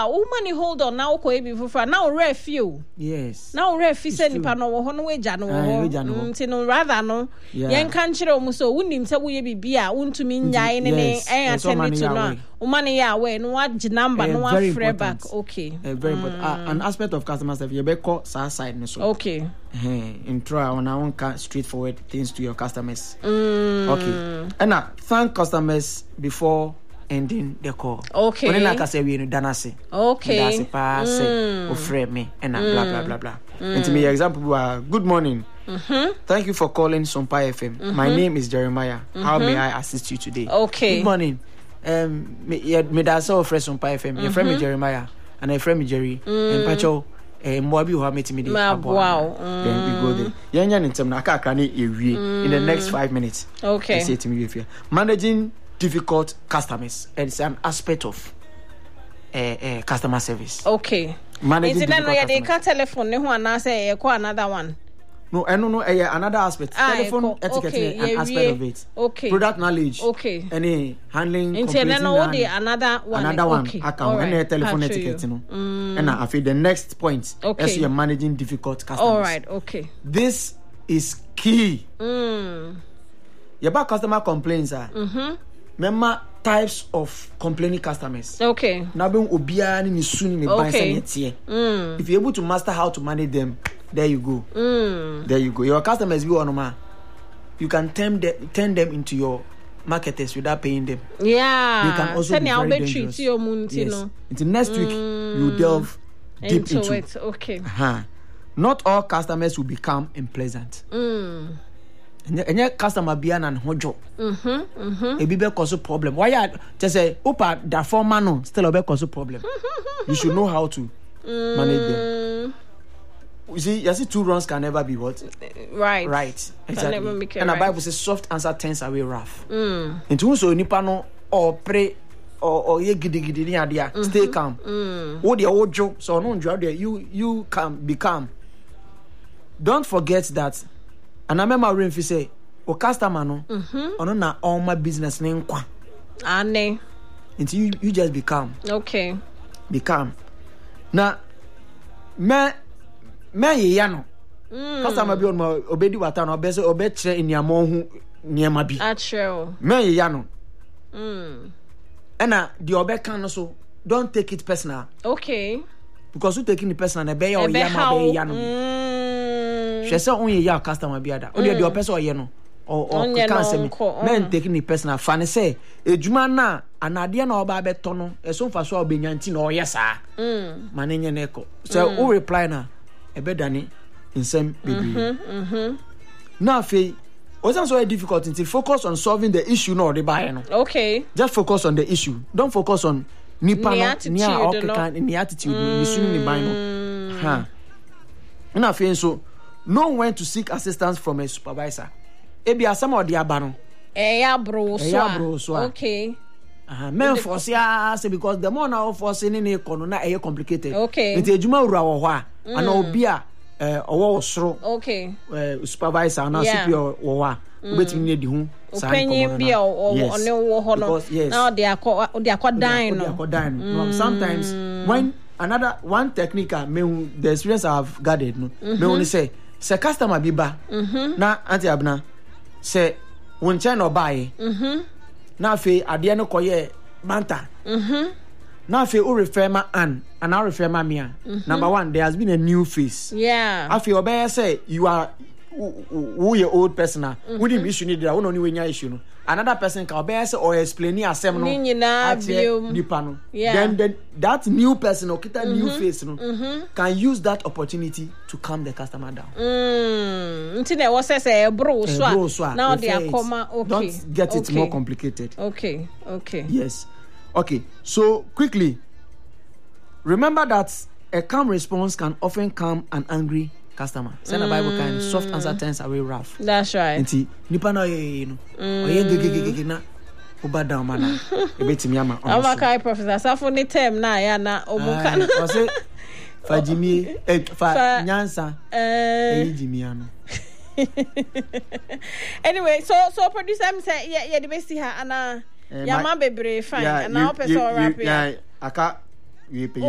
a woman hold on now ko e bi fufa now ref you. Yes. Now ref say nipa no wo ho no weja no wo. Nti no rather no yen kan kire omu so wonim se wo ye bibia wontumi nyae ne attend to no. Woman ya we no what number no one free back. Okay. Very important. An aspect of customer service you be call side no so. Okay. Intro on our own straightforward things to your customers. Okay. And now thank customers before ending the call. Okay. When I say we no danase. Okay. Danase pa say o friend me and blah blah blah blah. And to me example good morning. Thank you for calling Sompa FM. My name is Jeremiah. How may I assist you today? Okay. Good morning. Me da so friend Sompa FM. Your friend me Jeremiah and a friend me Jerry. And Pacho Moabi who met me. Wow. Then we go there. Yanya nintem na aka krani ewie in the next 5 minutes. Okay. Say to me if you managing difficult customers. It's an aspect of customer service. Okay. Managing difficult customers. They can telephone ne ho na say e call another one. No, another aspect. Telephone etiquette an aspect of it. Okay. Product knowledge. Okay. Any handling. Another one. Okay. Account. Any telephone etiquette. No. And I feel the next point. Okay. As you're managing difficult customers. All right. Okay. This is key. Your bad customer complaints are. Remember types of complaining customers. Okay. Now being obia ni suni ni bansa. If you're able to master how to manage them. There you go. There you go. Your customers be on you can turn them into your marketers without paying them. Yeah. You can also be very dangerous. Yes. Until next week, you delve deep into it. Okay. Not all customers will become unpleasant. And your customer be an hojo. A be cause a problem. Why you just say, "Opa, that for man still a cause a problem." You should know how to manage them. You see, 2 wrongs can never be what? Right. Exactly. And the Bible says soft answer turns away wrath. Into so nipa no or pray or ye gidi ni adia. Stay calm. What the old joke so no there you can be calm. Don't forget that. And I remember when you say, "O customer no, ono na all my business ne nkwa." Ane. Until you just be calm. Okay. Be calm. Now, me ye no customer bi on ma obedi wata no obese obetre eniamo hu niema bi actual me ye no ena the obeka no so don't take it personal. Okay. Because you taking it personal na be ya oyama be ya no she say on ye ya customer bi ada o de opese oye no o can say men taking it personal fan say ejuma na anade na oba beto no eso mfa so obenyanti na oye saa manenye na eko so o reply na ebedani insem baby. Now fe wasn't so difficult until focus on solving the issue no the buyer no. Okay. Just focus on the issue. Don't focus on nipa no ni attitude ni sunu ni buy no. Now fe so know when to seek assistance from a supervisor. Ebi asama odi aba no. Ya bro so. Okay. Men force ya say because the more now force ni kono na complicated. Okay. Nti ejuma wura wo ho a ana obi a owo osoro. Okay. Supervisor na superior wo ha. Obetimi na di hu. Openyin bi one wo ho no. Now they are dying no. Sometimes when one technique the experience I've gathered no. Me only say customer bi ba na anti abna say won chen obaye. Na fe ade no koye banta. Na fe o refer ma and I refer ma me. Number 1, there has been a new face. Yeah. Afi obey say you are who your old person. We didn't issue need that. We only when issue no. Another person can obey say or explain asem no. Then that new person or kita new face no can use that opportunity to calm the customer down. Ntine was say bro so. Now they are comma. Okay. Don't get it more complicated. Okay. Yes. Okay. So quickly, remember that a calm response can often calm an angry customer. Send a Bible kind soft answer turns away wrath. That's right. Nti nipa na you know. Oye gege na oba down mana. Ebetimi ama. Ama kai professor safo ni term na ya na obuka na. O say fa jimi fa nyansa jimi ano. Anyway, so producer say yeah the best here ana ya man bebre fine and now person wrap. Yeah, aka we